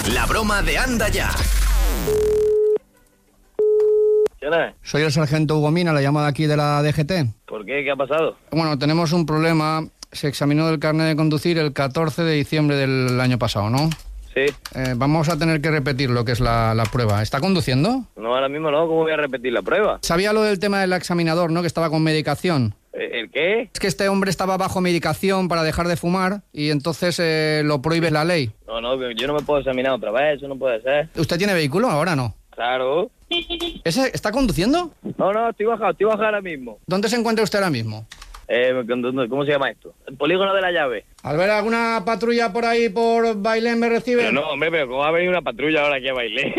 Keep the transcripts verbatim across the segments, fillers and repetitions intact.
La broma de Anda Ya. ¿Quién es? Soy el sargento Hugo Mina, la llamada aquí de la D G T. ¿Por qué? ¿Qué ha pasado? Bueno, tenemos un problema. Se examinó el carnet de conducir el catorce de diciembre del año pasado, ¿no? Sí. Eh, vamos a tener que repetir lo que es la, la prueba. ¿Está conduciendo? No, ahora mismo no. ¿Cómo voy a repetir la prueba? Sabía lo del tema del examinador, ¿no? Que estaba con medicación. ¿El qué? Es que este hombre estaba bajo medicación para dejar de fumar y entonces eh, lo prohíbe la ley. No, no, yo no me puedo examinar otra vez. Eso no puede ser. ¿Usted tiene vehículo? Ahora no. Claro. ¿Ese está conduciendo? No, no, estoy bajado, estoy bajado ahora mismo. ¿Dónde se encuentra usted ahora mismo? Eh, ¿Cómo se llama esto? El polígono de la llave. Al ver alguna patrulla por ahí por Bailén me recibe. Pero no, hombre, pero ¿cómo va a venir una patrulla ahora aquí a Bailén?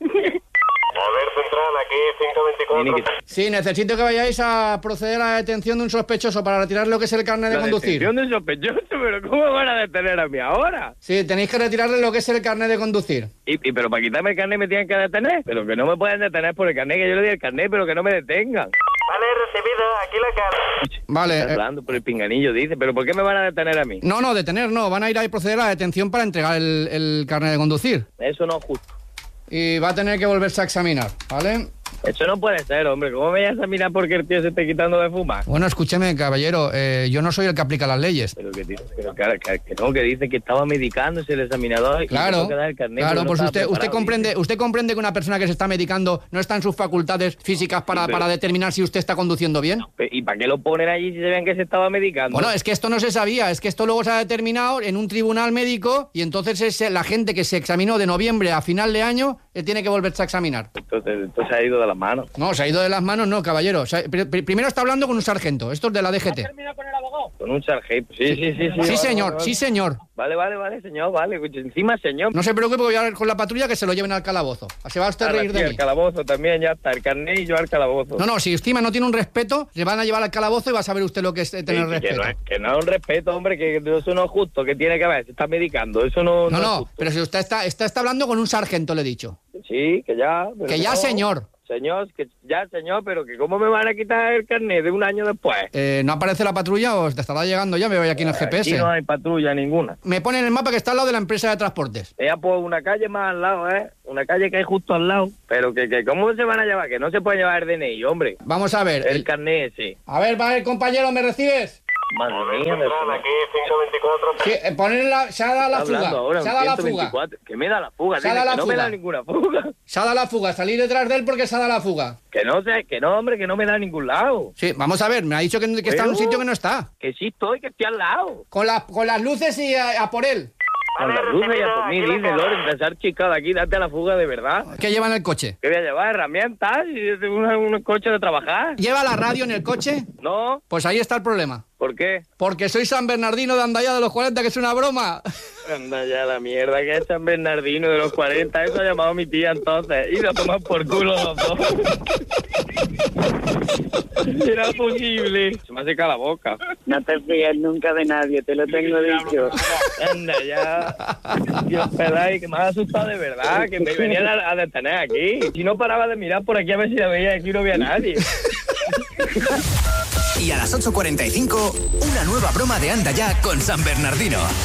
A ver, Central, aquí cinco veinticuatro. Sí, necesito que vayáis a proceder a la detención de un sospechoso para retirar lo que es el carnet de La conducir. detención de un sospechoso, pero ¿cómo me van a detener a mí ahora? Sí, tenéis que retirarle lo que es el carnet de conducir. Y, y pero para quitarme el carnet me tienen que detener. Pero que no me pueden detener por el carnet, que yo le di el carnet, pero que no me detengan. Vale, recibido, aquí la cara. Vale. Está Eh, hablando por el pinganillo, dice. ¿Pero por qué me van a detener a mí? no, no, detener no. Van a ir a proceder a la detención para entregar el, el carnet de conducir. Eso no es justo. Y va a tener que volverse a examinar, ¿vale? Eso no puede ser, hombre. ¿Cómo me vas a mirar porque el tío se esté quitando de fumar? Bueno, escúcheme, caballero, eh, yo no soy el que aplica las leyes. Pero que, tío, pero que, que, que no, que dice que estaba medicándose el examinador y Claro, que tengo que dar el carnet, claro, no pues estaba usted, usted preparado, comprende, dice. usted comprende que una persona que se está medicando no está en sus facultades físicas para, Sí, pero- para determinar si usted está conduciendo bien. ¿Y para qué lo ponen allí si se ven que se estaba medicando? Bueno, es que esto no se sabía, es que esto luego se ha determinado en un tribunal médico y entonces es la gente que se examinó de noviembre a final de año eh, tiene que volverse a examinar. Entonces, entonces ha ido de las manos. No, se ha ido de las manos, no, caballero. O sea, pr- pr- primero está hablando con un sargento, esto es de la D G T. Con un sargento. Sí, sí, sí. Sí, Sí, vale, señor, vale, sí, señor. Vale, vale, vale, señor, vale. Encima, señor. No se preocupe, voy a hablar con la patrulla que se lo lleven al calabozo. Se va a usted a Ahora reír sí, de al mí. calabozo también, ya está. El carnet y yo al calabozo. No, no, si encima no tiene un respeto, le van a llevar al calabozo y va a saber usted lo que es eh, Sí, tener que, respeto. no es, que no es un respeto, hombre, que eso no es justo. Que tiene que haber, se está medicando. Eso no, No, no es no, justo. pero si usted está, está, está hablando con un sargento, le he dicho. Sí, que ya. pero Que ya, no. señor. Señor, que ya, señor, pero que cómo me van a quitar el carnet de un año después. Eh, ¿No aparece la patrulla o te estará llegando ya? Me voy aquí en el G P S. Aquí no hay patrulla ninguna. Me pone en el mapa que está al lado de la empresa de transportes. Ella pues una calle más al lado, ¿eh? Una calle que hay justo al lado. Pero que, que ¿cómo se van a llevar? Que no se puede llevar el D N I, hombre. Vamos a ver. El el- carnet ese. A ver, va, compañero, ¿me recibes? Madre A ver, mía, me Central, aquí cinco veinticuatro. Sí, eh, poner la, se ha dado la está hablando fuga. ahora, Se ha un dado la ciento fuga. veinticuatro. Que me da la fuga, Se ha dice, dado la que no me fuga. da ninguna fuga. Se ha dado la fuga. Salir detrás de él porque se ha dado la fuga. Que no sé, que no, hombre, que no me da a ningún lado. Sí, vamos a ver. Me ha dicho que, que está en un Pero- sitio que no está. Que sí estoy, que estoy al lado. Con, la, con las luces y a, a por él. Con la Vale, luz y a por mí, recibido, aquí dice la Loren, empezar chica de aquí, date a la fuga de verdad. ¿Qué lleva en el coche? ¿Qué voy a llevar? ¿Herramientas? ¿Y es un, un coche de trabajar? ¿Lleva la radio en el coche? No, Pues ahí está el problema. ¿por qué? Porque soy San Bernardino de Andaya de los cuarenta, que es una broma. Anda ya la mierda, que es San Bernardino de los cuarenta, eso ha llamado mi tía entonces, y lo toman por culo los dos. Era posible. Se me hace caer la boca. No te fíes nunca de nadie, te lo tengo dicho. Anda ya. Dios, Pelay, que me has asustado de verdad, que me venían a, a detener aquí. Si no paraba de mirar por aquí a ver si la veía, aquí no había nadie. Y a las ocho cuarenta y cinco, una nueva broma de Anda Ya con San Bernardino.